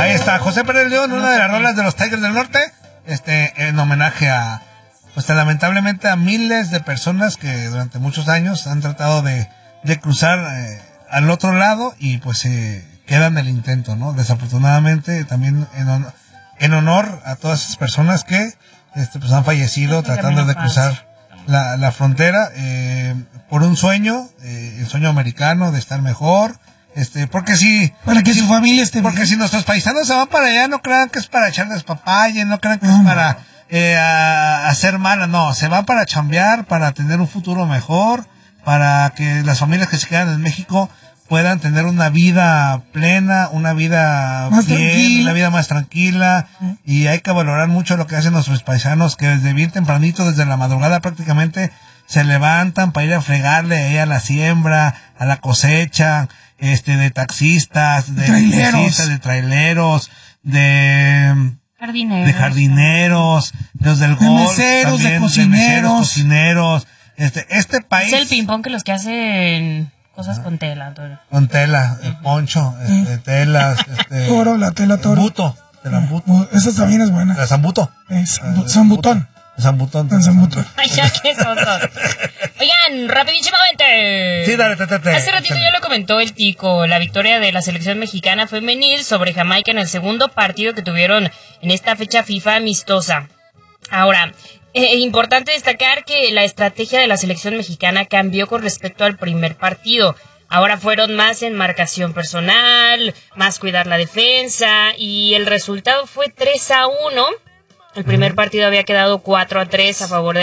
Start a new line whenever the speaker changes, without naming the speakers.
Ahí está, José Pérez León, una de las rolas de los Tigres del Norte, en homenaje a, pues lamentablemente a miles de personas que durante muchos años han tratado de cruzar al otro lado y pues quedan el intento, ¿no? Desafortunadamente también en honor a todas esas personas que pues han fallecido tratando de cruzar la frontera por un sueño, el sueño americano de estar mejor. Porque si...
Para que su familia esté bien.
Porque si nuestros paisanos se van para allá, no crean que es para echarles papaya, no crean que es para hacer mala, no, se van para chambear, para tener un futuro mejor, para que las familias que se quedan en México puedan tener una vida plena, una vida
más
bien,
tranquila.
una vida más tranquila, y hay que valorar mucho lo que hacen nuestros paisanos, que desde bien tempranito, desde la madrugada prácticamente, se levantan para ir a fregarle ahí a la siembra, a la cosecha, de taxistas, de traileros, de jardineros, los del golf,
meseros,
también,
de cocineros.
Este país...
Es el ping-pong que los que hacen cosas con tela, Antonio.
Con tela, poncho, telas,
toro, la tela toro.
Zambuto, de la Zambuto.
Esa también es buena.
La Zambuto.
Zambutón.
Zambutón.
Ay, ya que son todos. Oigan, rapidísimamente.
Sí, dale.
Hace ratito ya lo comentó el Tico, la victoria de la selección mexicana femenil sobre Jamaica en el segundo partido que tuvieron en esta fecha FIFA amistosa. Ahora, importante destacar que la estrategia de la selección mexicana cambió con respecto al primer partido. Ahora fueron más en marcación personal, más cuidar la defensa, y el resultado fue 3-1. El primer partido había quedado 4-3 a favor de